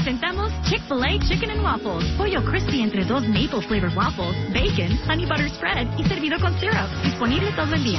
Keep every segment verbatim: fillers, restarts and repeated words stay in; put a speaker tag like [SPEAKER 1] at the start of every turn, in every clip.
[SPEAKER 1] Presentamos Chick-fil-A Chicken and Waffles. Pollo crispy entre dos maple flavored waffles, bacon, honey butter spread y servido con syrup. Disponible todo el día.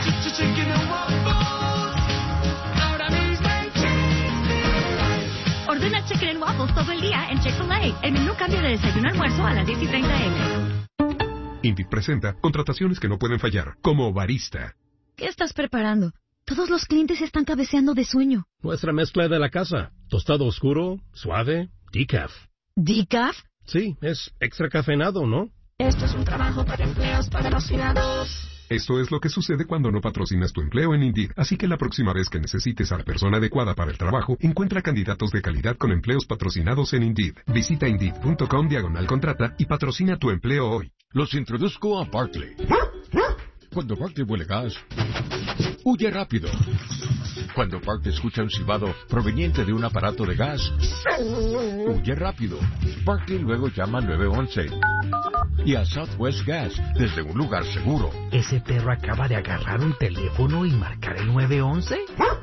[SPEAKER 1] Ordena Chicken and Waffles todo el día en Chick-fil-A. El menú cambia de desayuno a almuerzo a las diez y treinta eme.
[SPEAKER 2] Indeed presenta contrataciones que no pueden fallar, como barista.
[SPEAKER 3] ¿Qué estás preparando? Todos los clientes están cabeceando de sueño.
[SPEAKER 4] Nuestra mezcla de la casa. Tostado oscuro, suave, decaf.
[SPEAKER 3] ¿Decaf?
[SPEAKER 4] Sí, es extra cafeinado, ¿no?
[SPEAKER 5] Esto es un trabajo para empleos patrocinados.
[SPEAKER 2] Esto es lo que sucede cuando no patrocinas tu empleo en Indeed. Así que la próxima vez que necesites a la persona adecuada para el trabajo, encuentra candidatos de calidad con empleos patrocinados en Indeed. Visita Indeed.com diagonal contrata y patrocina tu empleo hoy.
[SPEAKER 6] Los introduzco a Barkley. Cuando Barkley huele gas, huye rápido. Cuando Barkley escucha un silbado proveniente de un aparato de gas, huye rápido. Barkley luego llama al nueve once y a Southwest Gas desde un lugar seguro.
[SPEAKER 7] ¿Ese perro acaba de agarrar un teléfono y marcar el nueve once?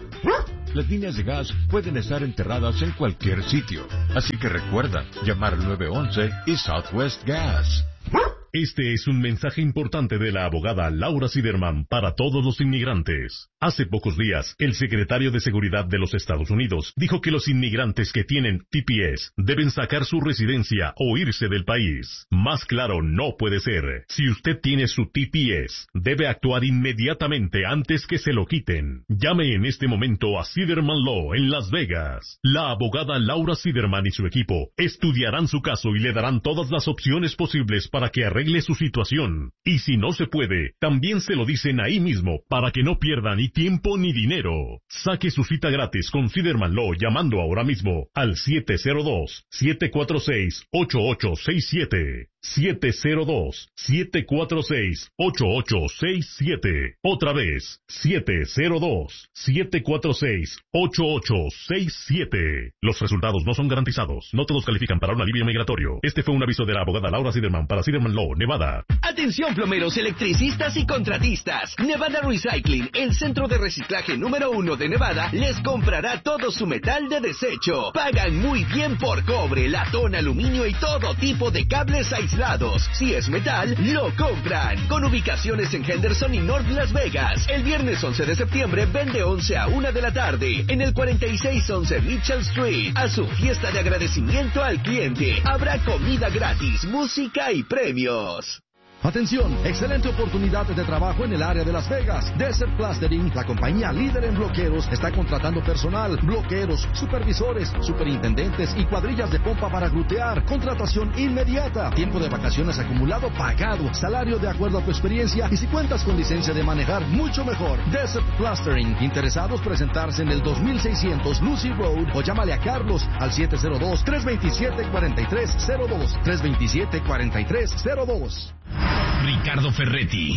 [SPEAKER 6] Las líneas de gas pueden estar enterradas en cualquier sitio, así que recuerda llamar al nueve once y Southwest Gas.
[SPEAKER 8] Este es un mensaje importante de la abogada Laura Siderman para todos los inmigrantes. Hace pocos días, el secretario de Seguridad de los Estados Unidos dijo que los inmigrantes que tienen T P S deben sacar su residencia o irse del país. Más claro no puede ser. Si usted tiene su T P S, debe actuar inmediatamente antes que se lo quiten. Llame en este momento a Siderman Law en Las Vegas. La abogada Laura Siderman y su equipo estudiarán su caso y le darán todas las opciones posibles para que arregle su situación. Y si no se puede, también se lo dicen ahí mismo para que no pierda ni tiempo ni dinero. Saque su cita gratis con Siderman Law llamando ahora mismo al siete cero dos, siete cuatro seis, ocho ocho seis siete. siete cero dos, siete cuatro seis, ocho ocho seis siete. Otra vez, siete cero dos, siete cuatro seis, ocho ocho seis siete. Los resultados no son garantizados. No todos califican para un alivio migratorio. Este fue un aviso de la abogada Laura Siderman para Siderman Law, Nevada.
[SPEAKER 9] Atención plomeros, electricistas y contratistas. Nevada Recycling, el centro de reciclaje número uno de Nevada, les comprará todo su metal de desecho. Pagan muy bien por cobre, latón, aluminio y todo tipo de cables aislados. Si es metal, lo compran. Con ubicaciones en Henderson y North Las Vegas. El viernes once de septiembre vende once a una de la tarde en el cuarenta y seis once Mitchell Street. A su fiesta de agradecimiento al cliente. Habrá comida gratis, música y premios.
[SPEAKER 10] Atención, excelente oportunidad de trabajo en el área de Las Vegas. Desert Plastering, la compañía líder en bloqueros, está contratando personal, bloqueros, supervisores, superintendentes y cuadrillas de pompa para glutear. Contratación inmediata. Tiempo de vacaciones acumulado pagado. Salario de acuerdo a tu experiencia y si cuentas con licencia de manejar, mucho mejor. Desert Plastering. Interesados presentarse en el dos mil seiscientos Lucy Road o llámale a Carlos al siete cero dos, tres dos siete, cuatro tres cero dos. tres dos siete, cuatro tres cero dos.
[SPEAKER 11] Ricardo Ferretti,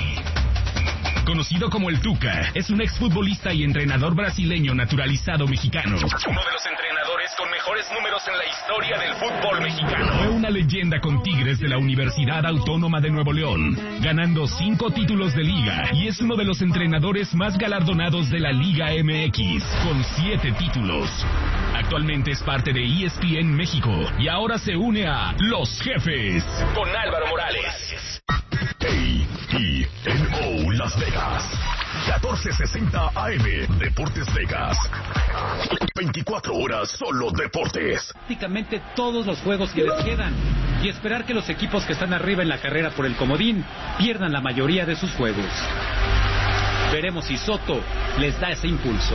[SPEAKER 11] conocido como el Tuca, es un exfutbolista y entrenador brasileño naturalizado mexicano. Uno de los entrenadores con mejores números en la historia del fútbol mexicano. Fue una leyenda con Tigres de la Universidad Autónoma de Nuevo León, ganando cinco títulos de liga, y es uno de los entrenadores más galardonados de la Liga M X, con siete títulos. Actualmente es parte de E S P N México y ahora se une a Los Jefes con Álvaro Morales.
[SPEAKER 12] A E N O Las Vegas, catorce sesenta A M, Deportes Vegas. veinticuatro horas solo deportes.
[SPEAKER 13] Prácticamente todos los juegos que les quedan y esperar que los equipos que están arriba en la carrera por el comodín pierdan la mayoría de sus juegos. Veremos si Soto les da ese impulso.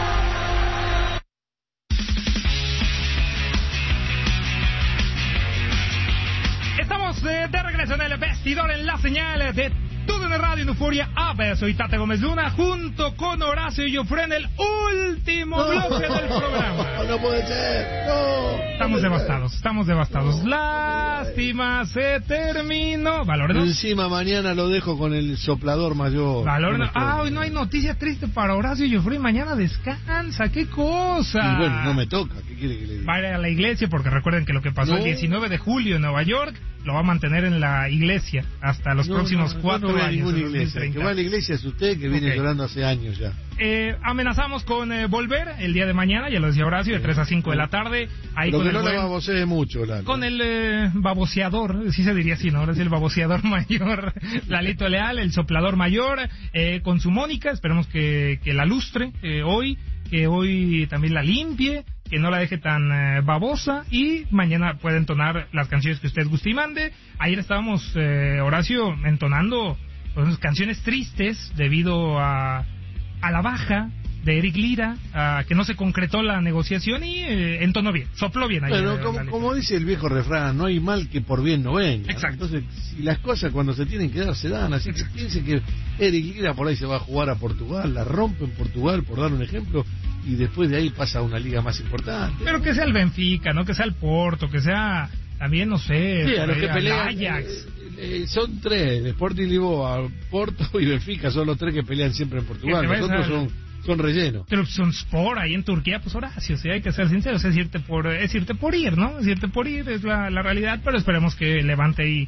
[SPEAKER 14] Estamos eh, de regreso en el vestidor en la señal de T U D N Radio en Euforia. A ver, soy Tate Gómez Luna junto con Horacio Joffre en el último no, bloque del programa.
[SPEAKER 15] No puede ser, no.
[SPEAKER 14] Estamos devastados, estamos devastados. Lástima, se terminó. Valorno.
[SPEAKER 15] Encima mañana lo dejo con el soplador mayor.
[SPEAKER 14] Valorno. Ah, hoy no hay noticia triste para Horacio Joffre. Mañana descansa, qué cosa.
[SPEAKER 15] Y bueno, no me toca. ¿Qué quiere que le diga?
[SPEAKER 14] Va a ir a la iglesia porque recuerden que lo que pasó no. el diecinueve de julio en Nueva York lo va a mantener en la iglesia hasta los
[SPEAKER 15] no,
[SPEAKER 14] próximos
[SPEAKER 15] no,
[SPEAKER 14] cuatro
[SPEAKER 15] no voy a
[SPEAKER 14] años.
[SPEAKER 15] ninguna iglesia. El que va a la iglesia es usted, que viene
[SPEAKER 14] okay.
[SPEAKER 15] llorando hace años ya.
[SPEAKER 14] Eh, amenazamos con eh, volver el día de mañana, ya lo decía Horacio, de tres a cinco de la tarde. Ahí
[SPEAKER 15] Pero
[SPEAKER 14] con
[SPEAKER 15] que
[SPEAKER 14] el
[SPEAKER 15] no
[SPEAKER 14] buen,
[SPEAKER 15] la babosee mucho, Lalo.
[SPEAKER 14] Con el eh, baboseador, sí se diría así, ¿no? Ahora es el baboseador mayor, Lalito Leal, el soplador mayor, eh, con su Mónica, esperemos que, que la lustre eh, hoy, que hoy también la limpie, que no la deje tan eh, babosa, y mañana puede entonar las canciones que usted guste y mande. Ayer estábamos, eh, Horacio, entonando pues, canciones tristes debido a, a la baja de Eric Lira, a que no se concretó la negociación, y eh, entonó bien, sopló bien ayer.
[SPEAKER 15] Pero como, como dice el viejo refrán, no hay mal que por bien no venga.
[SPEAKER 14] Exacto.
[SPEAKER 15] Entonces, si las cosas cuando se tienen que dar, se dan. Así que piense que Eric Lira por ahí se va a jugar a Portugal, la rompe en Portugal, por dar un ejemplo, y después de ahí pasa a una liga más importante.
[SPEAKER 14] Pero que sea el Benfica, no que sea el Porto, que sea también, no sé,
[SPEAKER 15] sí, a los que pelean,
[SPEAKER 14] Ajax.
[SPEAKER 15] Eh, eh, son tres, Sporting Lisboa, Porto y Benfica, son los tres que pelean siempre en Portugal. Los otros son, son rellenos.
[SPEAKER 14] Trabzonspor ahí en Turquía, pues Horacio, sí, hay que ser sinceros, es irte por, es irte por ir, ¿no? Es irte por ir, es la, la realidad, pero esperemos que levante ahí,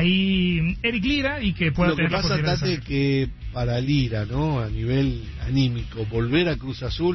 [SPEAKER 14] ahí Eric Lira y que pueda
[SPEAKER 15] Lo que
[SPEAKER 14] tener
[SPEAKER 15] pasa,
[SPEAKER 14] la posibilidad
[SPEAKER 15] Tate, que para Lira, ¿no? A nivel anímico, volver a Cruz Azul,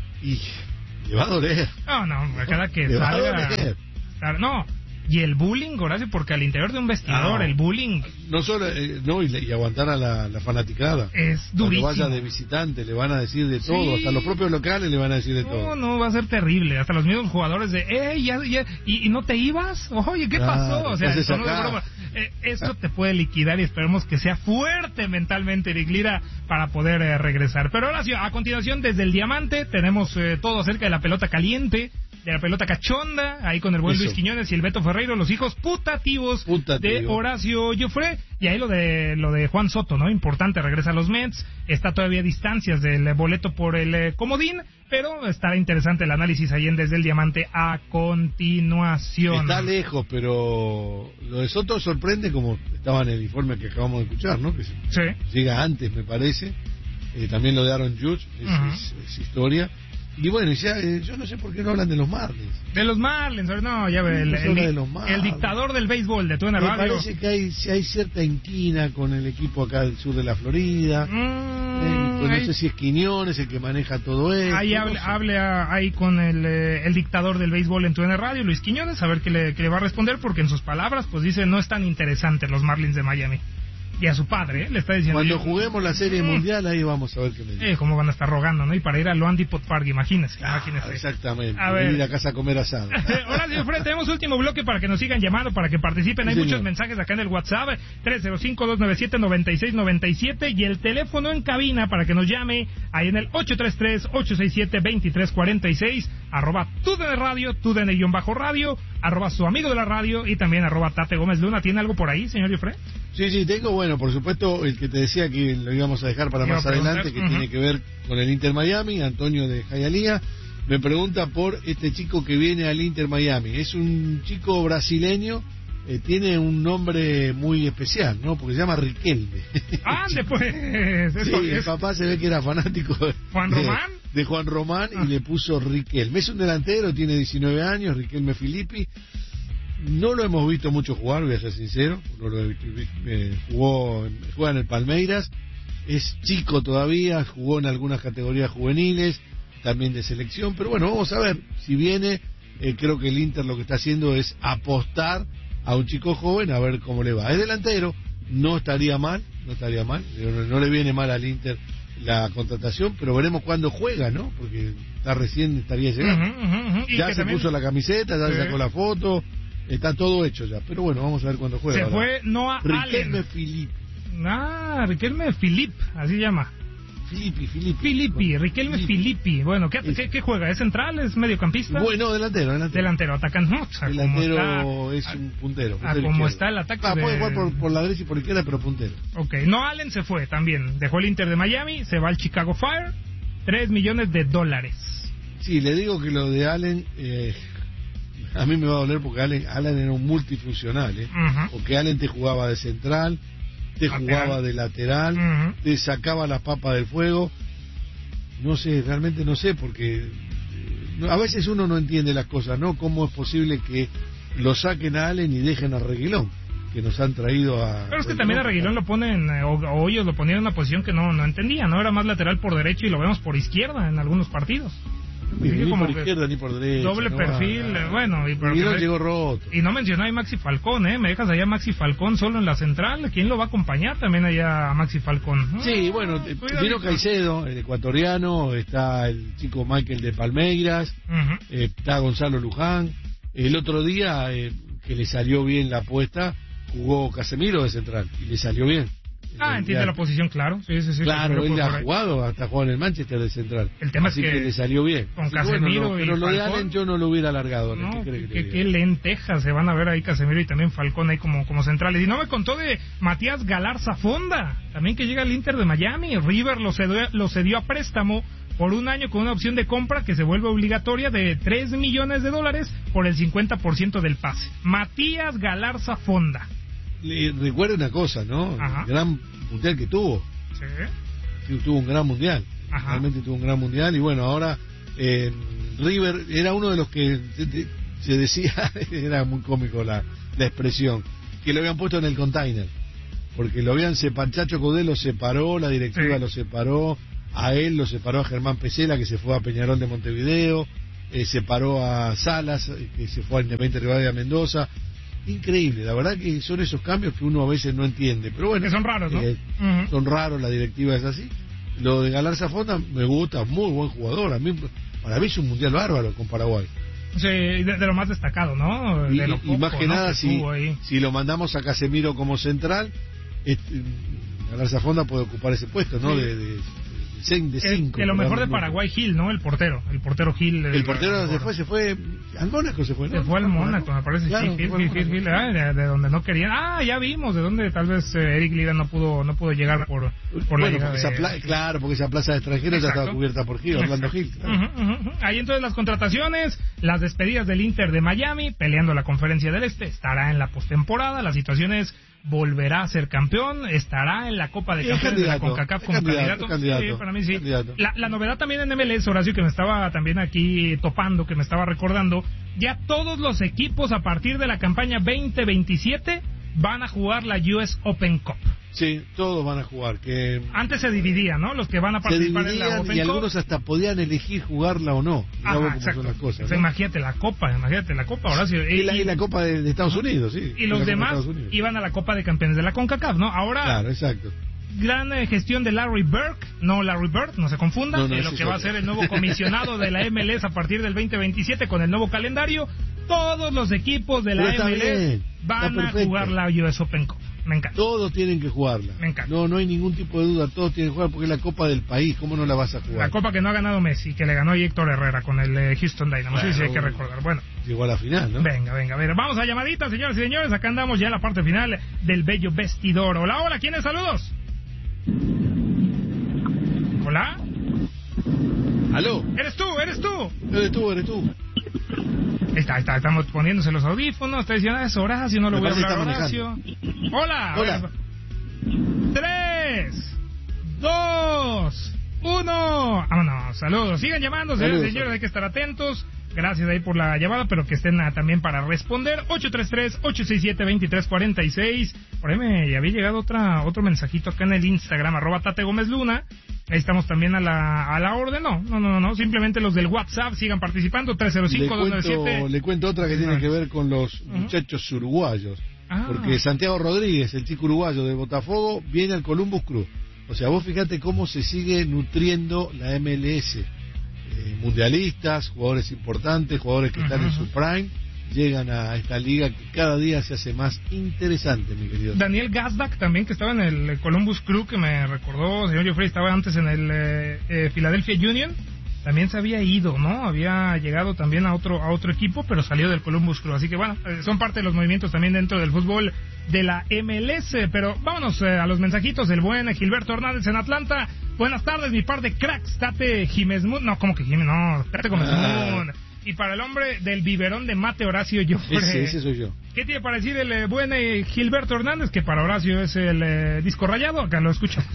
[SPEAKER 15] y le va a doler.
[SPEAKER 14] No, no, cada que
[SPEAKER 15] le
[SPEAKER 14] salga...
[SPEAKER 15] Va a doler.
[SPEAKER 14] Claro, no, y el bullying, Horacio, porque al interior de un vestidor,
[SPEAKER 15] no,
[SPEAKER 14] el bullying...
[SPEAKER 15] No solo, eh, no, y, y aguantar a la, la fanaticada.
[SPEAKER 14] Es durísimo.
[SPEAKER 15] Cuando vaya de visitante le van a decir de todo,
[SPEAKER 14] sí.
[SPEAKER 15] hasta los propios locales le van a decir de
[SPEAKER 14] no,
[SPEAKER 15] todo.
[SPEAKER 14] No, no, va a ser terrible. Hasta los mismos jugadores de, eh, ya, ya, ¿y, y no te ibas? Oye, ¿qué
[SPEAKER 15] claro,
[SPEAKER 14] pasó? O sea,
[SPEAKER 15] eso
[SPEAKER 14] no de broma. Eh, esto te puede liquidar y esperemos que sea fuerte mentalmente Eric Lira para poder eh, regresar. Pero ahora sí, a continuación, desde el Diamante, tenemos eh, todo acerca de la pelota caliente, de la pelota cachonda, ahí con el buen
[SPEAKER 15] Eso.
[SPEAKER 14] Luis Quiñones y el Beto Ferreiro, los hijos putativos
[SPEAKER 15] Putativo.
[SPEAKER 14] de Horacio Joffre, y ahí lo de lo de Juan Soto, ¿no? Importante, regresa a los Mets, está todavía a distancias del boleto por el eh, comodín, pero estará interesante el análisis ahí en Desde el Diamante a continuación.
[SPEAKER 15] Está lejos, pero lo de Soto sorprende, como estaba en el informe que acabamos de escuchar, ¿no? Que
[SPEAKER 14] sí.
[SPEAKER 15] llega antes, me parece. Eh, también lo de Aaron Judge, es, uh-huh. es, es historia. Y bueno, ya, eh, yo no sé por qué no hablan de los Marlins.
[SPEAKER 14] De los Marlins, no, ya ve, el, el,
[SPEAKER 15] de los
[SPEAKER 14] el dictador del béisbol de Tuena Radio.
[SPEAKER 15] Me parece que hay, hay cierta inquina con el equipo acá del sur de la Florida. Mm, eh, pues no hay... sé si es Quiñones el que maneja todo esto.
[SPEAKER 14] Ahí hable, no sé. hable a, ahí con el, el dictador del béisbol en Tuena Radio, Luis Quiñones, a ver qué le, qué le va a responder, porque en sus palabras, pues dice, no es tan interesante los Marlins de Miami. Y a su padre, ¿eh? Le está diciendo...
[SPEAKER 15] Cuando
[SPEAKER 14] yo,
[SPEAKER 15] juguemos la Serie mm, Mundial, ahí vamos a ver qué me dice.
[SPEAKER 14] Eh, cómo van a estar rogando, ¿no? Y para ir a Loan Depot Park, imagínese,
[SPEAKER 15] ah,
[SPEAKER 14] imagínese.
[SPEAKER 15] Exactamente,
[SPEAKER 14] a ver.
[SPEAKER 15] ir a casa a comer asado.
[SPEAKER 14] Horacio Fred, tenemos último bloque para que nos sigan llamando, para que participen.
[SPEAKER 15] Sí,
[SPEAKER 14] Hay
[SPEAKER 15] señor.
[SPEAKER 14] muchos mensajes acá en el WhatsApp, tres cero cinco, dos nueve siete, nueve seis nueve siete, y el teléfono en cabina para que nos llame, ahí en el ocho tres tres, ocho seis siete, dos tres cuatro seis, arroba TUDN Radio, TUDN-radio, arroba su amigo de la radio, y también arroba Tate Gómez Luna. ¿Tiene algo por ahí, señor Jofre?
[SPEAKER 15] Sí, sí, tengo, bueno, por supuesto, el que te decía que lo íbamos a dejar para más adelante, que uh-huh. tiene que ver con el Inter Miami, Antonio de Hialeah, me pregunta por este chico que viene al Inter Miami. Es un chico brasileño, eh, tiene un nombre muy especial, ¿no? Porque se llama Riquelme.
[SPEAKER 14] ¡Ah, después!
[SPEAKER 15] Sí, el papá se ve que era fanático de
[SPEAKER 14] Juan Román,
[SPEAKER 15] de, de Juan Román
[SPEAKER 14] ah.
[SPEAKER 15] y le puso Riquelme. Es un delantero, tiene diecinueve años, Riquelme Filippi. No lo hemos visto mucho jugar, voy a ser sincero. No lo, eh, jugó, juega en el Palmeiras. Es chico todavía, jugó en algunas categorías juveniles, también de selección. Pero bueno, vamos a ver. Si viene, eh, creo que el Inter lo que está haciendo es apostar a un chico joven a ver cómo le va. Es delantero, no estaría mal, no estaría mal. No, no le viene mal al Inter la contratación, pero veremos cuándo juega, ¿no? Porque está recién, estaría llegando. Uh-huh, uh-huh. Ya se también... puso la camiseta, ya sí. sacó la foto. Está todo hecho ya, pero bueno, vamos a ver cuándo juega.
[SPEAKER 14] Se
[SPEAKER 15] ahora.
[SPEAKER 14] fue Noah
[SPEAKER 15] Riquelme
[SPEAKER 14] Allen.
[SPEAKER 15] Filippi.
[SPEAKER 14] Ah, Riquelme Filip, así se llama.
[SPEAKER 15] Filippi, Filippi.
[SPEAKER 14] Filippi, Riquelme Filippi. Bueno, ¿qué, ¿qué, ¿qué juega? ¿Es central? ¿Es mediocampista?
[SPEAKER 15] Bueno, delantero, delantero.
[SPEAKER 14] Delantero, atacante. No, o sea,
[SPEAKER 15] delantero está, es un puntero.
[SPEAKER 14] puntero a como está el ataque.
[SPEAKER 15] Ah,
[SPEAKER 14] de...
[SPEAKER 15] puede jugar por, por la derecha y por la izquierda, pero puntero.
[SPEAKER 14] Ok, Noah Allen se fue también. Dejó el Inter de Miami, se va al Chicago Fire. Tres millones de dólares.
[SPEAKER 15] Sí, le digo que lo de Allen... Eh... A mí me va a doler porque Allen, Allen era un multifuncional, ¿eh? Uh-huh. Porque Allen te jugaba de central, te lateral. jugaba de lateral, uh-huh. te sacaba las papas del fuego. No sé, realmente no sé, porque eh, a veces uno no entiende las cosas, ¿no? ¿Cómo es posible que lo saquen a Allen y dejen a Reguilón? que nos han traído a...
[SPEAKER 14] Pero es que también a Reguilón lo ponen, o, o ellos lo ponían en una posición que no, no entendía, ¿no? Era más lateral por derecho y lo vemos por izquierda en algunos partidos.
[SPEAKER 15] Ni, ni por izquierda ni por derecha.
[SPEAKER 14] Doble
[SPEAKER 15] no,
[SPEAKER 14] perfil,
[SPEAKER 15] ah,
[SPEAKER 14] bueno. Y,
[SPEAKER 15] y no llegó roto.
[SPEAKER 14] Y no mencionó a Maxi Falcón, ¿eh? Me dejas allá a Maxi Falcón solo en la central. ¿Quién lo va a acompañar también allá a Maxi Falcón?
[SPEAKER 15] Sí, bueno, vino Caicedo, el ecuatoriano, está el chico Michael de Palmeiras, uh-huh. eh, está Gonzalo Luján. El otro día, eh, que le salió bien la apuesta, jugó Casemiro de central y le salió bien.
[SPEAKER 14] Ah, entiende la posición, claro. Sí, sí, sí,
[SPEAKER 15] claro, él ha jugado, hasta jugó en el Manchester de central.
[SPEAKER 14] El tema
[SPEAKER 15] Así
[SPEAKER 14] es que,
[SPEAKER 15] que le salió bien.
[SPEAKER 14] Con Casemiro
[SPEAKER 15] bueno, no,
[SPEAKER 14] y
[SPEAKER 15] pero lo de
[SPEAKER 14] Falcón,
[SPEAKER 15] Allen yo no lo hubiera alargado.
[SPEAKER 14] No,
[SPEAKER 15] ¿Qué,
[SPEAKER 14] que, que, que lentejas se van a ver ahí Casemiro y también Falcón ahí como, como centrales. Y no me contó de Matías Galarza Fonda, también que llega al Inter de Miami. River lo cedió, lo cedió a préstamo por un año con una opción de compra que se vuelve obligatoria de tres millones de dólares por el cincuenta por ciento del pase. Matías Galarza Fonda.
[SPEAKER 15] Le, recuerda una cosa, ¿no?
[SPEAKER 14] Ajá.
[SPEAKER 15] El gran mundial que tuvo.
[SPEAKER 14] Sí.
[SPEAKER 15] Sí, tuvo un gran mundial.
[SPEAKER 14] Ajá.
[SPEAKER 15] Realmente tuvo un gran mundial. Y bueno, ahora eh, River era uno de los que se, se decía, era muy cómico la, la expresión, que lo habían puesto en el container. Porque lo habían separado, Chacho Caudé lo separó, la directiva sí. lo separó, a él lo separó a Germán Pesela, que se fue a Peñarol de Montevideo, eh, separó a Salas, que se fue a Independiente Rivadavia Mendoza. Increíble, la verdad que son esos cambios que uno a veces no entiende, pero bueno,
[SPEAKER 14] que son raros, ¿no?
[SPEAKER 15] Eh, uh-huh. Son raros, la directiva es así. Lo de Galarza Fonda me gusta, muy buen jugador, a mí, para mí es un mundial bárbaro con Paraguay.
[SPEAKER 14] Sí, de, de lo más destacado, ¿no? De
[SPEAKER 15] Y,
[SPEAKER 14] lo
[SPEAKER 15] y
[SPEAKER 14] poco,
[SPEAKER 15] más que
[SPEAKER 14] ¿no?
[SPEAKER 15] nada,
[SPEAKER 14] que
[SPEAKER 15] si, si lo mandamos a Casemiro como central, este, Galarza Fonda puede ocupar ese puesto, ¿no? Sí. De, de, de cinco.
[SPEAKER 14] Que lo mejor de Paraguay, Gil, ¿no? El portero, el portero Gil.
[SPEAKER 15] El, el portero se fue, se fue al Mónaco, se fue, ¿no?
[SPEAKER 14] Se fue al Mónaco, me parece, claro, sí, Gil, Gil, Gil, Gil, ah, de, de donde no querían. Ah, ya vimos, de donde tal vez eh, Eric Lira no pudo no pudo llegar por, por
[SPEAKER 15] bueno,
[SPEAKER 14] la
[SPEAKER 15] esa
[SPEAKER 14] de...
[SPEAKER 15] pla- Claro, porque esa plaza de extranjeros ya estaba cubierta por Gil, Orlando Gil. Claro.
[SPEAKER 14] Uh-huh, uh-huh. Ahí entonces las contrataciones, las despedidas del Inter de Miami, peleando la Conferencia del Este, estará en la postemporada, la situación es... volverá a ser campeón, estará en la Copa de Campeones de la CONCACAF como candidato.
[SPEAKER 15] candidato.
[SPEAKER 14] Sí, para mí sí. La, la novedad también en M L S, Horacio, que me estaba también aquí topando, que me estaba recordando, ya todos los equipos a partir de la campaña veinte veintisiete van a jugar la U S Open Cup.
[SPEAKER 15] Sí, todos van a jugar. Que
[SPEAKER 14] antes se dividía, ¿no? Los que van a participar en la Open
[SPEAKER 15] y
[SPEAKER 14] Cup.
[SPEAKER 15] algunos hasta podían elegir jugarla o no.
[SPEAKER 14] Ajá, exacto.
[SPEAKER 15] Las cosas, ¿no?
[SPEAKER 14] O sea, imagínate la Copa, imagínate la Copa, Horacio.
[SPEAKER 15] Y, y, la, y la Copa de, de Estados Unidos, sí.
[SPEAKER 14] Y los demás iban a la Copa de Campeones de la CONCACAF, ¿no? Ahora...
[SPEAKER 15] Claro, exacto.
[SPEAKER 14] Gran eh, gestión de Larry Burke, no Larry Bird, no se confunda, no, no, de lo que va a ser el nuevo comisionado de la M L S a partir del veinte veintisiete con el nuevo calendario. Todos los equipos de la M L S bien, van a jugar la U S Open Cup. Me encanta.
[SPEAKER 15] Todos tienen que jugarla.
[SPEAKER 14] Me encanta.
[SPEAKER 15] No, no hay ningún tipo de duda, todos tienen que jugar porque es la Copa del país, ¿cómo no la vas a jugar?
[SPEAKER 14] La Copa que no ha ganado Messi, que le ganó a Héctor Herrera con el eh, Houston Dynamo, claro, sí, sí hay que recordar. Bueno,
[SPEAKER 15] llegó a la final, ¿no?
[SPEAKER 14] Venga, venga, a ver, vamos a llamaditas, señores y señores, acá andamos ya en la parte final del bello vestidor. Hola, hola, ¿quiénes saludos? Hola.
[SPEAKER 15] ¿Aló?
[SPEAKER 14] ¿Eres tú? ¿Eres tú?
[SPEAKER 15] Eres tú, eres tú.
[SPEAKER 14] Está, está, estamos poniéndose los audífonos, está diciendo, es Horacio, no lo voy a hablar Horacio. Hola.
[SPEAKER 15] Hola.
[SPEAKER 14] Tres, dos, uno. Vámonos, saludos. Sigan llamando, señores y señores, hay que estar atentos. Gracias ahí por la llamada, pero que estén uh, también para responder. ocho tres tres, ocho seis siete, dos tres cuatro seis. Por ahí me había llegado otra otro mensajito acá en el Instagram, arroba Tate Gómez Luna. Ahí estamos también a la a la orden. No, no, no, no. Simplemente los del WhatsApp sigan participando. tres cero cinco, dos nueve siete.
[SPEAKER 15] Le cuento otra que tiene no. que ver con los uh-huh. muchachos uruguayos. Ah. Porque Santiago Rodríguez, el chico uruguayo de Botafogo, viene al Columbus Crew. O sea, vos fíjate cómo se sigue nutriendo la M L S. Eh, mundialistas, jugadores importantes, jugadores que uh-huh. están en su prime, llegan a esta liga que cada día se hace más interesante, mi querido.
[SPEAKER 14] Daniel Gazdak también, que estaba en el Columbus Crew, que me recordó, señor Jeffrey, estaba antes en el eh, eh, Philadelphia Union, también se había ido, ¿no? Había llegado también a otro a otro equipo, pero salió del Columbus Crew, así que bueno, eh, son parte de los movimientos también dentro del fútbol de la M L S, pero vámonos eh, a los mensajitos del buen Gilberto Hernández en Atlanta. Buenas tardes, mi par de cracks, Tate Jiménez Moon, no, ¿cómo que Jiménez? No, Tate Gómez Moon. Y para el hombre del biberón de mate, Horacio Joffre.
[SPEAKER 15] Ese, ese soy yo.
[SPEAKER 14] ¿Qué tiene para decir el eh, buen eh, Gilberto Hernández? Que para Horacio es el eh, disco rayado, acá lo escuchamos.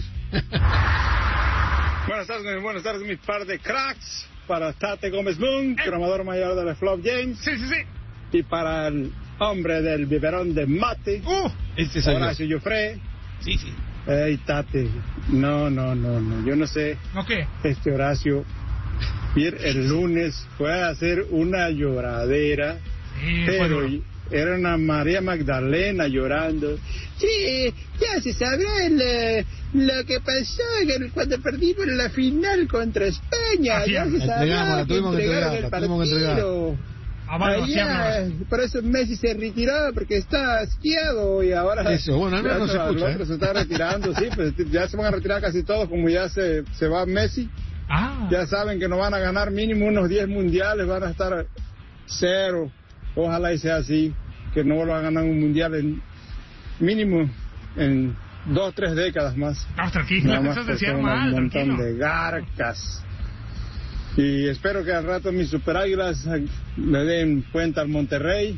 [SPEAKER 16] Buenas tardes, buenas tardes, mi par de cracks. Para Tate Gómez Moon, eh. programador mayor de la Flop Games.
[SPEAKER 14] Sí, sí, sí.
[SPEAKER 16] Y para el hombre del biberón de mate.
[SPEAKER 15] Uh, ese soy
[SPEAKER 16] Horacio Joffre.
[SPEAKER 15] Sí, sí.
[SPEAKER 16] Ey, Tate. No, no, no, no. Yo no sé.
[SPEAKER 14] ¿No qué?
[SPEAKER 16] Este Horacio, el lunes fue a hacer una lloradera.
[SPEAKER 14] Sí,
[SPEAKER 16] pero
[SPEAKER 14] bueno.
[SPEAKER 16] Era una María Magdalena llorando. Sí, ya se sabrá el, lo que pasó cuando perdimos la final contra España.
[SPEAKER 14] Así
[SPEAKER 16] ya
[SPEAKER 14] es.
[SPEAKER 16] se sabrá
[SPEAKER 15] Entregamos,
[SPEAKER 16] que
[SPEAKER 15] tuvimos que
[SPEAKER 16] entregaron
[SPEAKER 15] entregarla,
[SPEAKER 16] el
[SPEAKER 15] tuvimos que
[SPEAKER 16] partido.
[SPEAKER 14] Ah, bueno,
[SPEAKER 16] Allá, por eso Messi se retiró, porque está asqueado y ahora...
[SPEAKER 15] Eso, bueno, al menos no se escucha,
[SPEAKER 16] El otro
[SPEAKER 15] ¿eh?
[SPEAKER 16] se está retirando, sí, pues ya se van a retirar casi todos, como ya se, se va Messi.
[SPEAKER 14] Ah.
[SPEAKER 16] Ya saben que no van a ganar mínimo unos diez mundiales, van a estar cero. Ojalá y sea así, que no vuelvan a ganar un mundial en mínimo en dos o tres décadas más.
[SPEAKER 14] No, tranquilo,
[SPEAKER 16] Nada más
[SPEAKER 14] eso es
[SPEAKER 16] que
[SPEAKER 14] decir
[SPEAKER 16] son
[SPEAKER 14] mal,
[SPEAKER 16] un montón
[SPEAKER 14] tranquilo.
[SPEAKER 16] de garcas. Y espero que al rato mis super águilas le den cuenta al Monterrey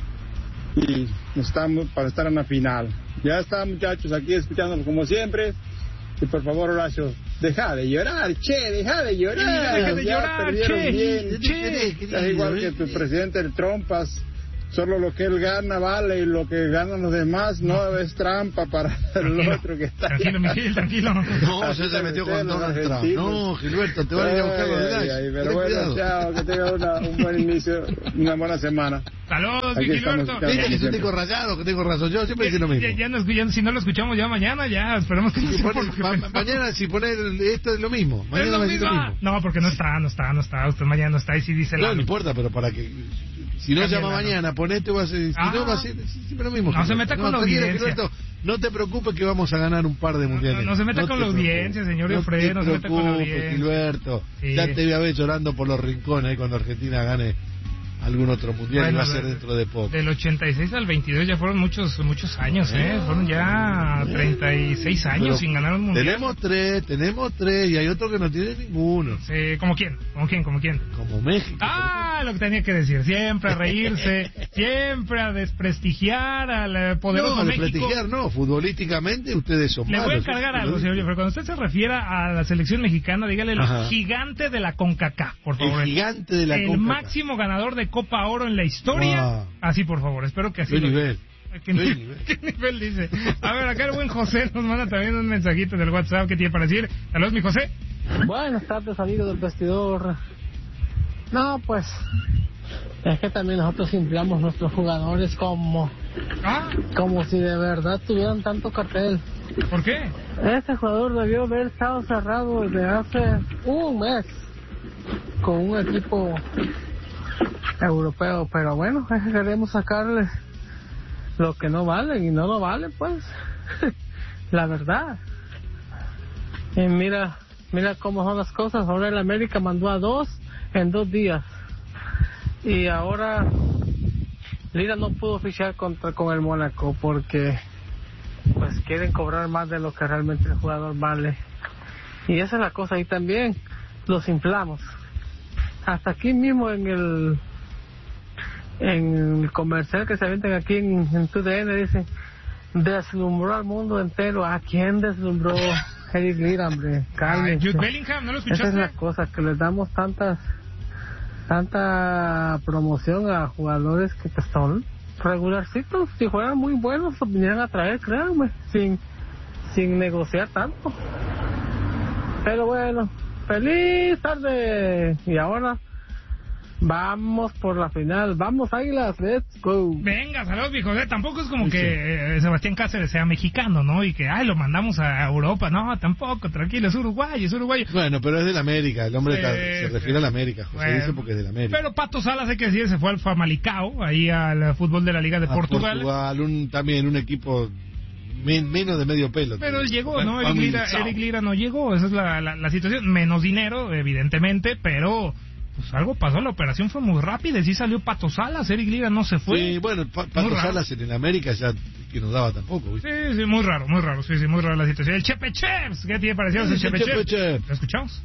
[SPEAKER 16] y estamos para estar en la final. Ya están, muchachos, aquí escuchándolos como siempre. Y por favor, Horacio, deja de llorar, che, deja de llorar.
[SPEAKER 14] Deja de
[SPEAKER 16] ya
[SPEAKER 14] llorar,
[SPEAKER 16] perdieron
[SPEAKER 14] che,
[SPEAKER 16] bien.
[SPEAKER 14] che.
[SPEAKER 16] Es igual que tu presidente, el Trompas. Solo lo que él gana vale y lo que ganan los demás no es trampa para el otro que está.
[SPEAKER 14] Tranquilo, Miguel, tranquilo.
[SPEAKER 15] No, se se metió con Donald Trump. No, Gilberto, te van a ir a buscar los
[SPEAKER 16] Ay, ay,
[SPEAKER 15] likes.
[SPEAKER 16] ay,
[SPEAKER 15] Ten
[SPEAKER 16] pero bueno,
[SPEAKER 15] cuidado.
[SPEAKER 16] chao, que tenga una, un buen inicio, una buena semana.
[SPEAKER 14] Saludos,
[SPEAKER 16] Aquí
[SPEAKER 14] mi
[SPEAKER 16] estamos
[SPEAKER 14] Gilberto.
[SPEAKER 16] escuchando.
[SPEAKER 15] Viste que es un tico rayado, que tengo razón. Yo siempre digo lo mismo.
[SPEAKER 14] Ya, ya nos- ya- si no lo escuchamos ya mañana, ya esperemos que no
[SPEAKER 15] Si
[SPEAKER 14] sea
[SPEAKER 15] pone-
[SPEAKER 14] por lo que
[SPEAKER 15] ma-
[SPEAKER 14] pensamos.
[SPEAKER 15] mañana si poner esto es lo mismo.
[SPEAKER 14] Es
[SPEAKER 15] Mañana
[SPEAKER 14] lo
[SPEAKER 15] va a decir lo
[SPEAKER 14] mismo.
[SPEAKER 15] mismo.
[SPEAKER 14] No, porque no está, no está, no está. Usted mañana no está y si dice
[SPEAKER 15] No,
[SPEAKER 14] la...
[SPEAKER 15] no importa, pero para que... Si no
[SPEAKER 14] Cambia
[SPEAKER 15] llama
[SPEAKER 14] la-
[SPEAKER 15] mañana, ponete o va a ser... Si
[SPEAKER 14] Ah.
[SPEAKER 15] no, va a ser siempre lo mismo.
[SPEAKER 14] No se
[SPEAKER 15] Gilberto.
[SPEAKER 14] meta con la
[SPEAKER 15] tranquilo,
[SPEAKER 14] audiencia.
[SPEAKER 15] Gilberto, no te preocupes que vamos a ganar un par de mundiales.
[SPEAKER 14] no se meta con
[SPEAKER 15] te
[SPEAKER 14] la
[SPEAKER 15] preocupes.
[SPEAKER 14] audiencia, señor
[SPEAKER 15] No
[SPEAKER 14] Efraín,
[SPEAKER 15] te
[SPEAKER 14] no se meta con la
[SPEAKER 15] preocupes,
[SPEAKER 14] audiencia.
[SPEAKER 15] Gilberto.
[SPEAKER 14] Sí.
[SPEAKER 15] Ya te voy a ver llorando por los rincones ahí cuando Argentina gane algún otro mundial y
[SPEAKER 14] Bueno,
[SPEAKER 15] va a ser
[SPEAKER 14] de-
[SPEAKER 15] dentro de poco.
[SPEAKER 14] Del ochenta y seis al veintidós ya fueron muchos muchos años, ¿eh? Fueron ya treinta y seis años
[SPEAKER 15] Pero
[SPEAKER 14] sin ganar un mundial.
[SPEAKER 15] Tenemos tres, tenemos tres y hay otro que no tiene ninguno.
[SPEAKER 14] Sí, ¿como quién? ¿Como quién? ¿Como quién?
[SPEAKER 15] Como México.
[SPEAKER 14] Ah, lo que tenía que decir. Siempre a reírse, siempre a desprestigiar al eh, poderoso
[SPEAKER 15] No, de
[SPEAKER 14] México.
[SPEAKER 15] prestigiar no, futbolísticamente ustedes son
[SPEAKER 14] Le voy a
[SPEAKER 15] malos.
[SPEAKER 14] encargar
[SPEAKER 15] eso
[SPEAKER 14] algo,
[SPEAKER 15] sí
[SPEAKER 14] señor
[SPEAKER 15] lo
[SPEAKER 14] Jeffrey. Cuando usted se refiera a la selección mexicana, dígale el
[SPEAKER 15] Ajá.
[SPEAKER 14] gigante de la CONCACAF, por
[SPEAKER 15] El
[SPEAKER 14] favor.
[SPEAKER 15] gigante de la
[SPEAKER 14] El
[SPEAKER 15] CONCACAF.
[SPEAKER 14] máximo ganador de Copa Oro en la historia.
[SPEAKER 15] Wow.
[SPEAKER 14] Así, por favor. Espero que así
[SPEAKER 15] ¿Qué
[SPEAKER 14] lo
[SPEAKER 15] nivel?
[SPEAKER 14] ¿Qué,
[SPEAKER 15] ¿Qué
[SPEAKER 14] ni-
[SPEAKER 15] nivel?
[SPEAKER 14] ¿Qué nivel dice? A ver, acá el buen José nos manda también un mensajito del WhatsApp que tiene para decir. Saludos, mi José.
[SPEAKER 17] Buenas tardes, amigos del vestidor. No, pues es que también nosotros inflamos nuestros jugadores como
[SPEAKER 14] ¿Ah?
[SPEAKER 17] como si de verdad tuvieran tanto cartel.
[SPEAKER 14] ¿Por qué?
[SPEAKER 17] Este jugador debió haber estado cerrado desde hace un mes con un equipo europeo, pero bueno, es que queremos sacarle lo que no vale y no lo vale, pues la verdad. Y mira, mira cómo son las cosas. Ahora el América mandó a dos en dos días y ahora Lira no pudo fichar contra con el Mónaco porque pues quieren cobrar más de lo que realmente el jugador vale. Y esa es la cosa. Y también los inflamos. Hasta aquí mismo en el en el comercial que se avientan aquí en, en T D N dicen deslumbró al mundo entero. ¿A quién deslumbró Eric Lira, hombre? Cálmense.
[SPEAKER 14] Jude Bellingham, ¿no lo
[SPEAKER 17] Esa es
[SPEAKER 14] escuchaste?
[SPEAKER 17] la cosa, que les damos tantas tanta promoción a jugadores que pues, son regularcitos. Si fueran muy buenos, los vinieran a traer, créanme, sin, sin negociar tanto. Pero bueno, feliz tarde. Y ahora vamos por la final. Vamos, Águilas, let's go.
[SPEAKER 14] Venga, saludos, mi José. Tampoco es como que eh, Sebastián Cáceres sea mexicano, ¿no? Y que, ay, lo mandamos a Europa. No, tampoco, tranquilo, es uruguayo, es uruguayo.
[SPEAKER 15] Bueno, pero es del América, el hombre
[SPEAKER 14] Sí,
[SPEAKER 15] está- se
[SPEAKER 14] sí.
[SPEAKER 15] refiere a la América, José
[SPEAKER 14] Bueno,
[SPEAKER 15] dice porque es del América.
[SPEAKER 14] Pero Pato Salas, hay que decir, se fue al Famalicao, ahí al fútbol de la Liga de
[SPEAKER 15] A
[SPEAKER 14] Portugal.
[SPEAKER 15] Portugal, un, también un equipo men- menos de medio pelo.
[SPEAKER 14] Pero él llegó, ¿no?
[SPEAKER 15] Bueno,
[SPEAKER 14] Eric Lira,
[SPEAKER 15] Famalicao.
[SPEAKER 14] Eric Lira no llegó, esa es la, la, la situación. Menos dinero, evidentemente, pero pues algo pasó, la operación fue muy rápida y sí salió Pato Salas, Eric Lira no se fue.
[SPEAKER 15] Sí, bueno, Pa-
[SPEAKER 14] Muy
[SPEAKER 15] Pato
[SPEAKER 14] raro.
[SPEAKER 15] Salas en el América ya que nos daba tampoco, ¿viste?
[SPEAKER 14] Sí, sí, muy raro, muy raro, sí, sí, muy raro la situación. El Chepe Cheps, ¿qué tiene parecido el
[SPEAKER 15] El
[SPEAKER 14] Chepe
[SPEAKER 15] Chepe
[SPEAKER 14] Cheps?
[SPEAKER 15] Cheps.
[SPEAKER 14] ¿Lo escuchamos?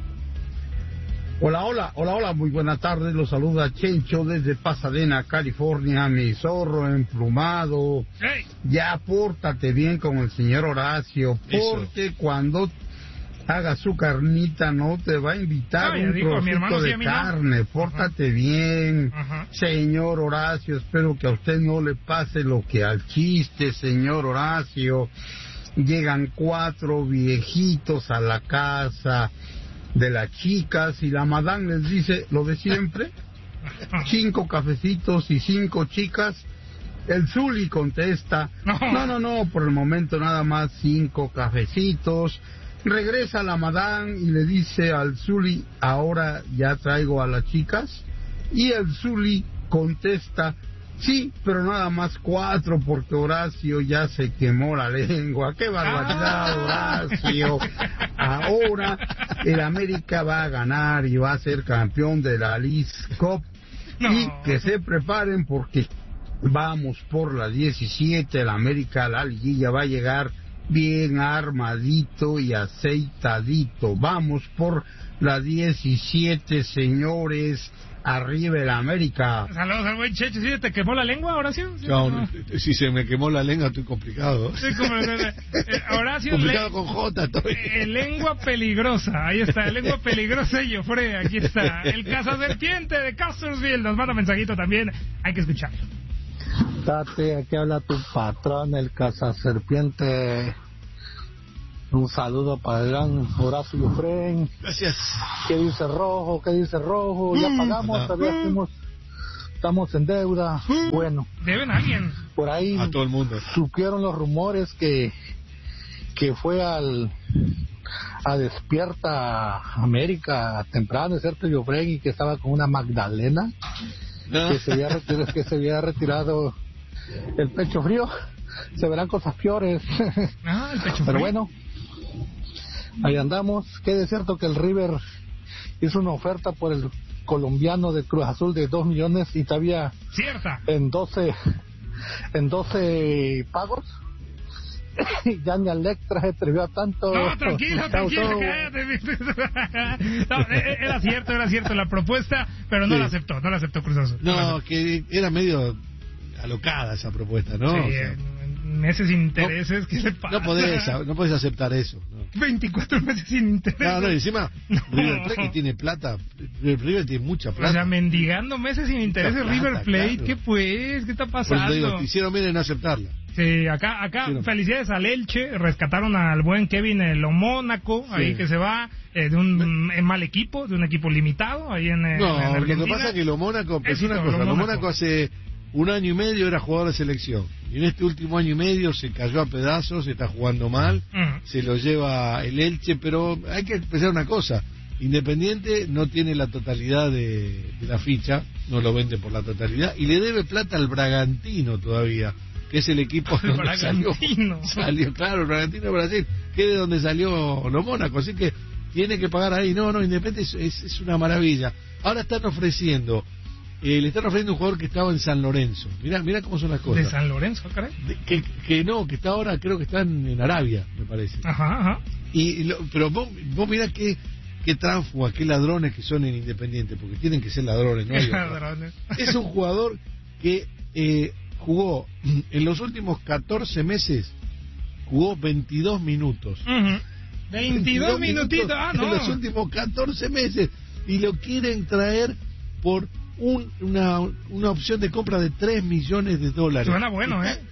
[SPEAKER 18] Hola, hola, hola, hola, muy buenas tardes, los saluda Chencho desde Pasadena, California, mi zorro emplumado.
[SPEAKER 14] Hey.
[SPEAKER 18] Ya pórtate bien con el señor Horacio, porque cuando haga su carnita, no te va a invitar
[SPEAKER 14] no,
[SPEAKER 18] un
[SPEAKER 14] digo,
[SPEAKER 18] trocito
[SPEAKER 14] sí,
[SPEAKER 18] de carne, no. Pórtate Ajá. bien, Ajá. señor Horacio, espero que a usted no le pase lo que al chiste, señor Horacio. Llegan cuatro viejitos a la casa de las chicas y la madame les dice lo de siempre, cinco cafecitos y cinco chicas. El Zuli contesta, no. no, no, no, por el momento nada más cinco cafecitos. Regresa la madame y le dice al Zuli, ahora ya traigo a las chicas. Y el Zuli contesta, sí, pero nada más cuatro porque Horacio ya se quemó la lengua. ¡Qué barbaridad, Horacio! Ahora el América va a ganar y va a ser campeón de la League Cup. No. Y que se preparen porque vamos por la diecisiete, el América, la liguilla va a llegar bien armadito y aceitadito. Vamos por la diecisiete, señores. Arriba el América.
[SPEAKER 14] Saludos al buen Checho. ¿Sí te quemó la lengua, Horacio? ¿Sí,
[SPEAKER 15] no, no, si se me quemó la lengua estoy complicado.
[SPEAKER 14] Sí, como, eh, Horacio,
[SPEAKER 15] complicado
[SPEAKER 14] le...
[SPEAKER 15] con J.
[SPEAKER 14] Eh, lengua peligrosa. Ahí está, lengua peligrosa y Jofre. Aquí está. El cazaserpiente de Castersville nos manda mensajito también. Hay que escucharlo.
[SPEAKER 19] Tate, aquí habla tu patrón, el cazaserpiente. Un saludo para el gran Horacio Jofre.
[SPEAKER 15] Gracias.
[SPEAKER 19] ¿Qué dice Rojo? ¿Qué dice Rojo? Ya pagamos, no. todavía estamos, estamos en deuda. Bueno.
[SPEAKER 14] ¿Deben a alguien?
[SPEAKER 19] Por ahí.
[SPEAKER 15] A todo el mundo.
[SPEAKER 19] Supieron los rumores que que fue al a Despierta América temprano, ¿cierto? Jofre, y que estaba con una Magdalena. No. Que se había retirado, que se había retirado el pecho frío. Se verán cosas peores.
[SPEAKER 14] Ah, el pecho frío.
[SPEAKER 19] Pero bueno. Ahí andamos. Quede cierto que el River hizo una oferta por el colombiano de Cruz Azul de dos millones y todavía
[SPEAKER 14] cierta
[SPEAKER 19] en doce en doce pagos. Ya ni Electra se atrevió a tanto.
[SPEAKER 14] No, tranquilo, tranquilo, cállate. No, era cierto, era cierto la propuesta, pero no sí. la aceptó, no la aceptó Cruz Azul.
[SPEAKER 15] No, no que era medio alocada esa propuesta, ¿no?
[SPEAKER 14] Sí,
[SPEAKER 15] o sea,
[SPEAKER 14] meses sin intereses, no, ¿qué le pasa?
[SPEAKER 15] No podés, no podés aceptar eso. No.
[SPEAKER 14] veinticuatro meses sin intereses.
[SPEAKER 15] No, no, encima, no. River Plate tiene plata, River tiene mucha plata.
[SPEAKER 14] O sea, mendigando meses sin intereses plata, River Plate, claro. ¿Qué pues? ¿Qué está pasando?
[SPEAKER 15] Pues digo, te hicieron bien en aceptarla.
[SPEAKER 14] Sí, acá, acá, sí, felicidades al Elche, rescataron al buen Kevin el Mónaco, sí. ahí que se va eh, de un Me... mal equipo, de un equipo limitado, ahí en,
[SPEAKER 15] no,
[SPEAKER 14] en Argentina.
[SPEAKER 15] Lo que pasa es que lo Mónaco, es una cosa, lo Mónaco hace un año y medio era jugador de selección, y en este último año y medio se cayó a pedazos, está jugando mal, uh-huh. se lo lleva el Elche, pero hay que pensar una cosa, Independiente no tiene la totalidad de, de la ficha, no lo vende por la totalidad, y le debe plata al Bragantino todavía, que es el equipo
[SPEAKER 14] el donde salió,
[SPEAKER 15] salió, claro, el Bragantino de Brasil, que es de donde salió lo Mónaco, así que tiene que pagar ahí. No, no, Independiente es, es, es una maravilla. Ahora están ofreciendo, eh, le están ofreciendo un jugador que estaba en San Lorenzo. Mirá, mirá cómo son las cosas.
[SPEAKER 14] ¿De San Lorenzo, caray?
[SPEAKER 15] De, que, que no, que está ahora, creo que están en Arabia, me parece.
[SPEAKER 14] Ajá, ajá.
[SPEAKER 15] Y, lo, pero vos, vos mirá qué, qué tránsfugas, qué ladrones que son en Independiente, porque tienen que ser ladrones, ¿no?
[SPEAKER 14] Ladrones.
[SPEAKER 15] Es un jugador que eh, jugó en los últimos catorce meses, jugó veintidós minutos.
[SPEAKER 14] Uh-huh. veintidós minutitos, ah, no.
[SPEAKER 15] En los últimos catorce meses. Y lo quieren traer por un, una, una opción de compra de tres millones de dólares.
[SPEAKER 14] Suena bueno, ¿eh?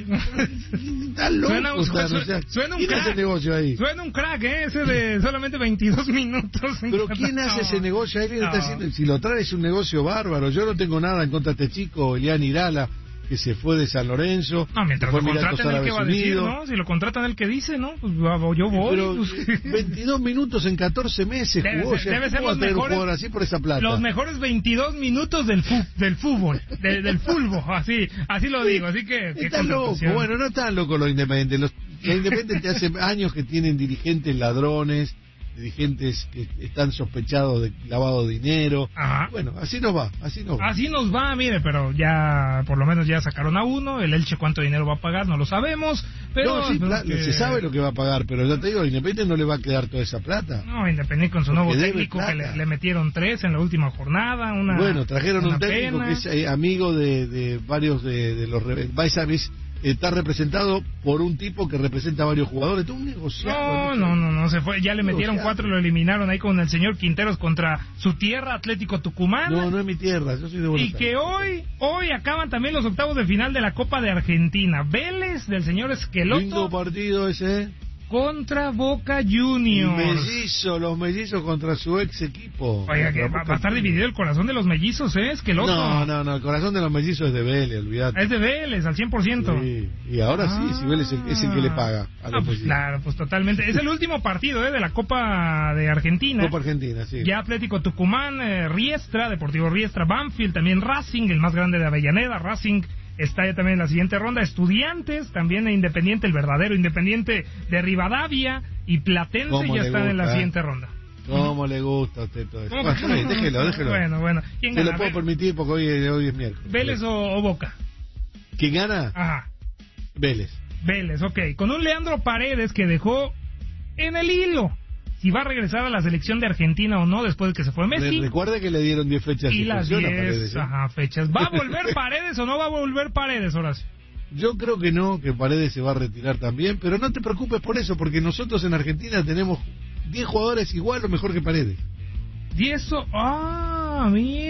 [SPEAKER 15] Está loco,
[SPEAKER 14] suena,
[SPEAKER 15] o sea,
[SPEAKER 14] suena,
[SPEAKER 15] o sea,
[SPEAKER 14] suena un
[SPEAKER 15] ¿quién
[SPEAKER 14] crack.
[SPEAKER 15] hace negocio ahí?
[SPEAKER 14] Suena un crack, ¿eh? Ese de solamente veintidós minutos.
[SPEAKER 15] Pero ¿quién hace ese negocio? Ahí
[SPEAKER 14] no.
[SPEAKER 15] está haciendo, si lo trae es un negocio bárbaro. Yo no tengo nada en contra de este chico, Elian Irala, que se fue de San Lorenzo.
[SPEAKER 14] No, mientras lo contratan el que va a decir, ¿no? Si lo contratan el que dice, ¿no? Pues yo voy.
[SPEAKER 15] Pero
[SPEAKER 14] pues...
[SPEAKER 15] veintidós minutos en catorce meses
[SPEAKER 14] debe
[SPEAKER 15] jugó.
[SPEAKER 14] Ser,
[SPEAKER 15] o sea,
[SPEAKER 14] debe ser los mejores,
[SPEAKER 15] un jugador así por esa plata?
[SPEAKER 14] Los mejores veintidós minutos del fu, del fútbol, de, del fútbol, así, así lo digo. Así que
[SPEAKER 15] está loco. Bueno, no están locos los Independientes. Los, los Independientes hace años que tienen dirigentes ladrones, dirigentes que están sospechados de lavado de dinero.
[SPEAKER 14] Ajá.
[SPEAKER 15] Bueno, así nos va, así nos va.
[SPEAKER 14] Así nos va, mire, pero ya por lo menos ya sacaron a uno. El Elche cuánto dinero va a pagar, no lo sabemos. Pero
[SPEAKER 15] no, sí,
[SPEAKER 14] pues,
[SPEAKER 15] que... se sabe lo que va a pagar, pero ya te digo, Independiente no le va a quedar toda esa plata.
[SPEAKER 14] No, Independiente con su nuevo técnico que le, le metieron tres en la última jornada. Una,
[SPEAKER 15] bueno, trajeron
[SPEAKER 14] una
[SPEAKER 15] un técnico
[SPEAKER 14] pena.
[SPEAKER 15] que es eh, amigo de, de varios de, de los... Es, está representado por un tipo que representa a varios jugadores. Todo un negociado.
[SPEAKER 14] No, no, no, no se fue. Ya le metieron cuatro y lo eliminaron ahí con el señor Quinteros contra su tierra, Atlético Tucumán.
[SPEAKER 15] No, no es mi tierra, yo soy de Buenos Aires.
[SPEAKER 14] Y que hoy, hoy acaban también los octavos de final de la Copa de Argentina. Vélez del señor Esqueloto.
[SPEAKER 15] Lindo partido ese.
[SPEAKER 14] Contra Boca Juniors.
[SPEAKER 15] Mellizo, los mellizos contra su ex equipo.
[SPEAKER 14] Oiga, que va, va a estar dividido el corazón de los mellizos, ¿eh? Es que loco.
[SPEAKER 15] No, no, no, el corazón de los mellizos es de Vélez, olvídate.
[SPEAKER 14] Es de Vélez, al cien por ciento.
[SPEAKER 15] Sí, y ahora ah. sí, si Vélez es el, es el que le paga a los
[SPEAKER 14] ah, pues, claro, pues totalmente. Es el último partido, ¿eh? De la Copa de Argentina.
[SPEAKER 15] Copa Argentina, sí.
[SPEAKER 14] Ya Atlético Tucumán, eh, Riestra, Deportivo Riestra, Banfield, también Racing, el más grande de Avellaneda, Racing. Está ya también en la siguiente ronda. Estudiantes, también Independiente, el verdadero Independiente de Rivadavia y Platense ya están en la siguiente ronda.
[SPEAKER 15] ¿Cómo le gusta a usted todo eso? Bueno, déjelo, déjelo.
[SPEAKER 14] Bueno, bueno. ¿Quién
[SPEAKER 15] Se
[SPEAKER 14] gana?
[SPEAKER 15] lo puedo permitir porque hoy, hoy es miércoles.
[SPEAKER 14] ¿Vélez o, o Boca?
[SPEAKER 15] ¿Quién gana?
[SPEAKER 14] Ajá.
[SPEAKER 15] Vélez.
[SPEAKER 14] Vélez, ok. Con un Leandro Paredes que dejó en el hilo si va a regresar a la selección de Argentina o no después de que se fue Messi.
[SPEAKER 15] Recuerde que le dieron diez fechas
[SPEAKER 14] y las
[SPEAKER 15] diez Paredes, ¿eh?
[SPEAKER 14] Ajá, fechas. ¿Va a volver Paredes o no va a volver Paredes, Horacio?
[SPEAKER 15] Yo creo que no, que Paredes se va a retirar también, pero no te preocupes por eso, porque nosotros en Argentina tenemos diez jugadores igual o mejor que Paredes.
[SPEAKER 14] diez o... ¡Ah,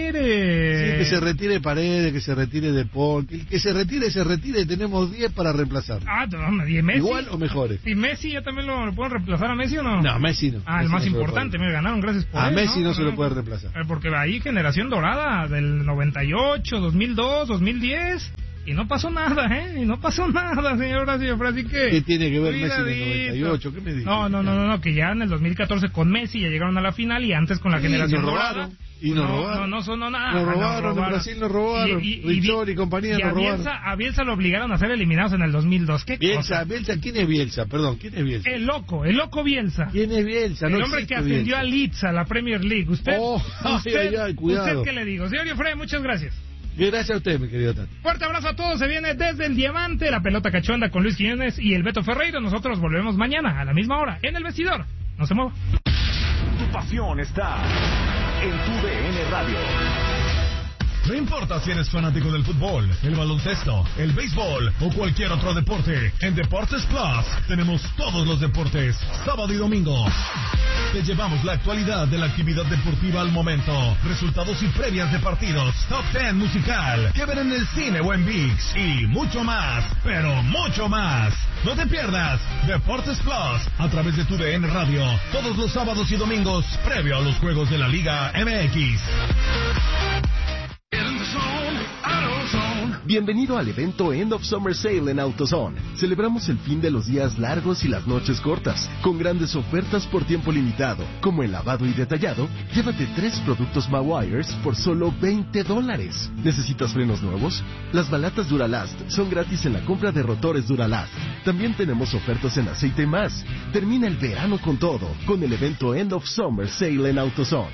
[SPEAKER 14] mire!
[SPEAKER 15] Sí, que se retire Paredes, que se retire De Paul, que, que se retire, se retire, tenemos diez para reemplazar.
[SPEAKER 14] Ah, no, ¿y Messi?
[SPEAKER 15] ¿Igual o mejores?
[SPEAKER 14] ¿Y Messi ya también lo, lo pueden reemplazar a Messi o no?
[SPEAKER 15] No, Messi no.
[SPEAKER 14] Ah,
[SPEAKER 15] Messi
[SPEAKER 14] el más
[SPEAKER 15] no
[SPEAKER 14] importante, me ganaron, gracias por
[SPEAKER 15] A
[SPEAKER 14] él,
[SPEAKER 15] Messi no,
[SPEAKER 14] no
[SPEAKER 15] se lo puede reemplazar.
[SPEAKER 14] Porque ahí generación dorada del noventa y ocho, dos mil dos, dos mil diez... Y no pasó nada, ¿eh? Y no pasó nada, señor Horacio. Así que...
[SPEAKER 15] ¿Qué tiene que ver Messi en el noventa y ocho? ¿Qué me dice?
[SPEAKER 14] No, no, no, no, no, que ya en el dos mil catorce con Messi ya llegaron a la final y antes con la
[SPEAKER 15] sí,
[SPEAKER 14] generación
[SPEAKER 15] nos
[SPEAKER 14] dorada.
[SPEAKER 15] robaron. Y nos
[SPEAKER 14] no,
[SPEAKER 15] robaron.
[SPEAKER 14] No, no sonó nada.
[SPEAKER 15] Nos robaron, nos robaron. En Brasil nos robaron. Y, y, Richol y, y compañía
[SPEAKER 14] y
[SPEAKER 15] nos
[SPEAKER 14] a
[SPEAKER 15] robaron.
[SPEAKER 14] Bielsa, a Bielsa lo obligaron a ser eliminados en el dos mil dos. ¿Qué
[SPEAKER 15] Bielsa,
[SPEAKER 14] cosa?
[SPEAKER 15] Bielsa, ¿quién es Bielsa? Perdón, ¿quién es Bielsa?
[SPEAKER 14] El loco, el loco Bielsa.
[SPEAKER 15] ¿Quién es Bielsa?
[SPEAKER 14] El
[SPEAKER 15] no
[SPEAKER 14] hombre que ascendió
[SPEAKER 15] Bielsa.
[SPEAKER 14] a Leeds, a la Premier League. ¿Usted?
[SPEAKER 15] Oh,
[SPEAKER 14] usted,
[SPEAKER 15] ay, ay, ay, cuidado.
[SPEAKER 14] ¿Usted qué le digo? Señor Yofre, muchas gracias.
[SPEAKER 15] Gracias a usted, mi querido Tati.
[SPEAKER 14] Fuerte abrazo a todos. Se viene desde el Diamante, la pelota cachonda con Luis Quiñones y el Beto Ferreiro. Nosotros volvemos mañana a la misma hora en El Vestidor. No se mueva.
[SPEAKER 12] Tu pasión está en tu D N Radio. No importa si eres fanático del fútbol, el baloncesto, el béisbol o cualquier otro deporte, en Deportes Plus tenemos todos los deportes, sábado y domingo. Te llevamos la actualidad de la actividad deportiva al momento, resultados y previas de partidos, top diez musical, que ver en el cine o en ViX y mucho más, pero mucho más. No te pierdas Deportes Plus a través de tu D N Radio, todos los sábados y domingos, previo a los juegos de la Liga M X.
[SPEAKER 20] Bienvenido al evento End of Summer Sale en AutoZone. Celebramos el fin de los días largos y las noches cortas, con grandes ofertas por tiempo limitado, como el lavado y detallado. Llévate tres productos Mawires por solo veinte dólares. ¿Necesitas frenos nuevos? Las balatas Duralast son gratis en la compra de rotores Duralast. También tenemos ofertas en aceite más. Termina el verano con todo, con el evento End of Summer Sale en AutoZone.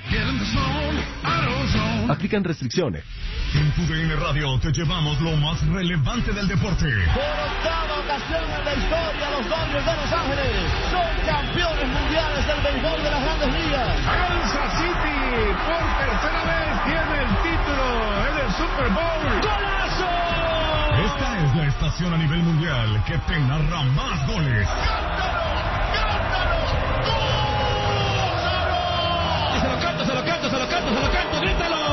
[SPEAKER 20] Aplican restricciones.
[SPEAKER 12] En tu D N Radio te llevamos lo más relevante del deporte.
[SPEAKER 21] Por octava ocasión en la historia, los Dodgers de Los Ángeles son campeones mundiales del béisbol de las Grandes Ligas.
[SPEAKER 22] Kansas City por tercera vez tiene el título en el Super Bowl.
[SPEAKER 21] ¡Golazo!
[SPEAKER 12] Esta es la estación a nivel mundial que te narra más goles.
[SPEAKER 21] ¡Cántalo! ¡Cántalo! ¡Gózalo! Se lo canto, se lo canto, se lo canto, se lo canto, grítalo.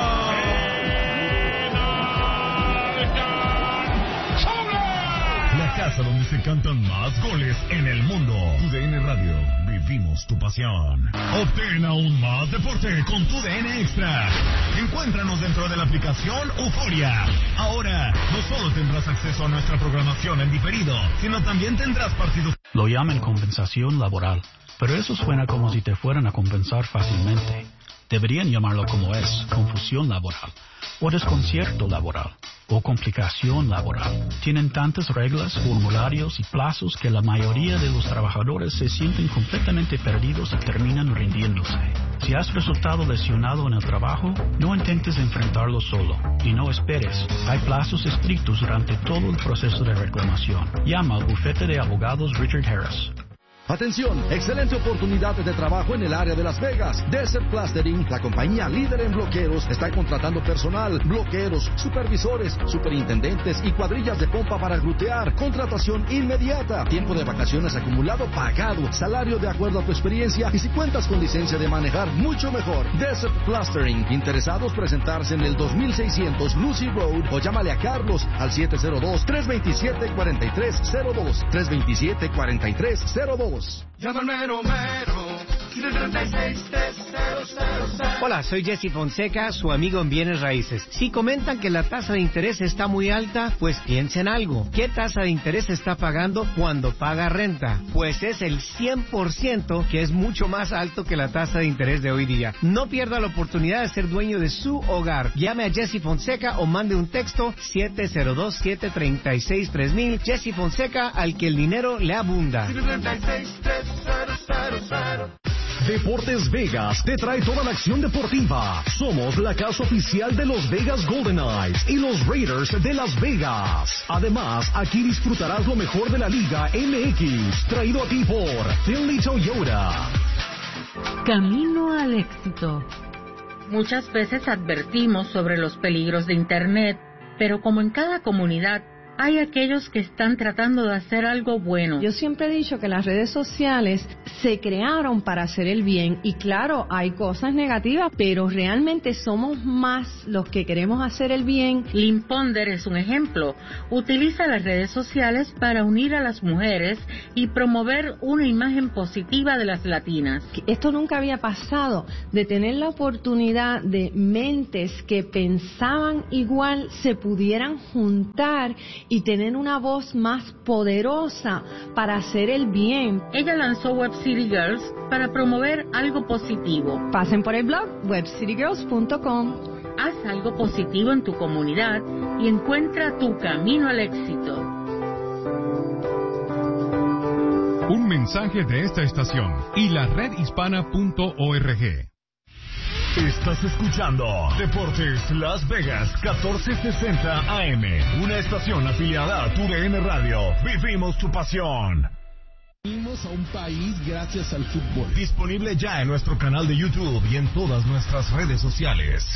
[SPEAKER 12] La casa donde se cantan más goles en el mundo. Tu D N Radio, vivimos tu pasión. Obtén aún más deporte con Tu D N Extra. Encuéntranos dentro de la aplicación Euforia. Ahora, no solo tendrás acceso a nuestra programación en diferido, sino también tendrás partidos.
[SPEAKER 23] Lo llaman compensación laboral, pero eso suena como si te fueran a compensar fácilmente. Deberían llamarlo como es, confusión laboral, o desconcierto laboral, o complicación laboral. Tienen tantas reglas, formularios y plazos que la mayoría de los trabajadores se sienten completamente perdidos y terminan rindiéndose. Si has resultado lesionado en el trabajo, no intentes enfrentarlo solo y no esperes. Hay plazos estrictos durante todo el proceso de reclamación. Llama al bufete de abogados Richard Harris.
[SPEAKER 10] Atención, excelente oportunidad de trabajo en el área de Las Vegas. Desert Plastering, la compañía líder en bloqueros, está contratando personal, bloqueros, supervisores, superintendentes y cuadrillas de pompa para glutear. Contratación inmediata. Tiempo de vacaciones acumulado pagado. Salario de acuerdo a tu experiencia y si cuentas con licencia de manejar, mucho mejor. Desert Plastering. Interesados presentarse en el dos mil seiscientos Lucy Road o llámale a Carlos al siete cero dos, tres dos siete, cuatro tres cero dos. tres dos siete, cuatro tres cero dos.
[SPEAKER 1] Llama al mero mero, treinta y seis, tres cero cero cero.
[SPEAKER 3] Hola, soy Jesse Fonseca, su amigo en Bienes Raíces. Si comentan que la tasa de interés está muy alta, pues piensen algo. ¿Qué tasa de interés está pagando cuando paga renta? Pues es el cien por ciento, que es mucho más alto que la tasa de interés de hoy día. No pierda la oportunidad de ser dueño de su hogar. Llame a Jesse Fonseca o mande un texto siete cero dos, siete tres seis, tres mil. Jesse Fonseca, al que el dinero le abunda.
[SPEAKER 12] Deportes Vegas te trae toda la acción deportiva. Somos la casa oficial de los Vegas Golden Knights y los Raiders de Las Vegas. Además, aquí disfrutarás lo mejor de la Liga M X, traído a ti por Finley Toyota.
[SPEAKER 4] Camino al éxito. Muchas veces advertimos sobre los peligros de Internet, pero como en cada comunidad, hay aquellos que están tratando de hacer algo bueno.
[SPEAKER 24] Yo siempre he dicho que las redes sociales se crearon para hacer el bien y claro, hay cosas negativas, pero realmente somos más los que queremos hacer el bien.
[SPEAKER 4] Lynn Ponder es un ejemplo. Utiliza las redes sociales para unir a las mujeres y promover una imagen positiva de las latinas.
[SPEAKER 24] Esto nunca había pasado, de tener la oportunidad de mentes que pensaban igual se pudieran juntar y tener una voz más poderosa para hacer el bien.
[SPEAKER 4] Ella lanzó Web City Girls para promover algo positivo.
[SPEAKER 24] Pasen por el blog web city girls punto com.
[SPEAKER 4] Haz algo positivo en tu comunidad y encuentra tu camino al éxito.
[SPEAKER 25] Un mensaje de esta estación y la red hispana punto org.
[SPEAKER 12] Estás escuchando Deportes Las Vegas catorce sesenta A M, una estación afiliada a tu D N Radio. Vivimos tu pasión.
[SPEAKER 26] Venimos a un país gracias al fútbol.
[SPEAKER 12] Disponible ya en nuestro canal de YouTube y en todas nuestras redes sociales.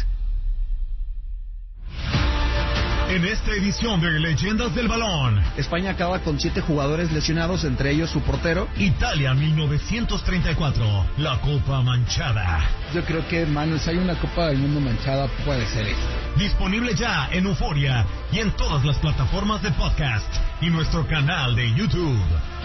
[SPEAKER 12] En esta edición de Leyendas del Balón,
[SPEAKER 27] España acaba con siete jugadores lesionados, entre ellos su portero.
[SPEAKER 12] Italia mil novecientos treinta y cuatro, la Copa Manchada.
[SPEAKER 26] Yo creo que, Manuel, si hay una Copa del Mundo manchada, puede ser esta.
[SPEAKER 12] Disponible ya en Euforia y en todas las plataformas de podcast y nuestro canal de YouTube.